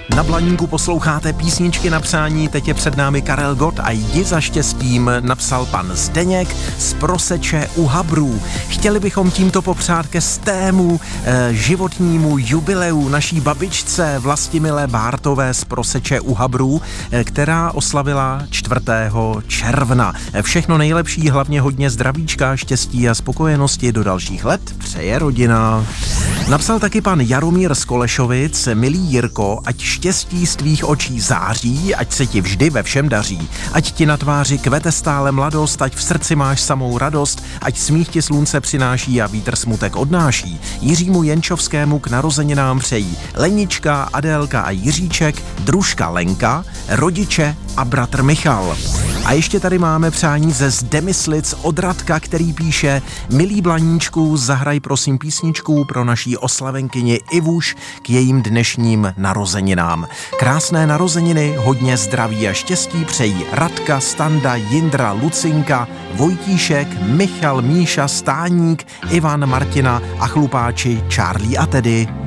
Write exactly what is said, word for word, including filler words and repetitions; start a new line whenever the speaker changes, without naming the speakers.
Na Blaníku posloucháte písničky na přání, teď je před námi Karel Gott a jdi za štěstím napsal pan Zdeněk z Proseče u Habrů. Chtěli bychom tímto popřát ke stému eh, životnímu jubileu naší babičce Vlastimile Bártové z Proseče u Habrů, eh, která oslavila čtvrtého června. Všechno nejlepší, hlavně hodně zdravíčka, štěstí a spokojenosti do dalších let přeje rodina. Napsal taky pan Jaromír z Kolešovic: milý Jirko, ať štěstí z tvých očí září, ať se ti vždy ve všem daří. Ať ti na tváři kvete stále mladost, ať v srdci máš samou radost, ať smích ti slunce přináší a vítr smutek odnáší. Jiřímu Jenčovskému k narozeninám přejí Lenička, Adélka a Jiříček, družka Lenka, rodiče a bratr Michal. A ještě tady máme přání ze Zdemyslic od Radka, který píše: milý Blaníčku, zahraj prosím písničku pro naší oslavenkyni Ivuš k jejím dnešním narozeninám. Krásné narozeniny, hodně zdraví a štěstí přejí Radka, Standa, Jindra, Lucinka, Vojtíšek, Michal, Míša, Stáník, Ivan, Martina a chlupáči Charlie a Teddy.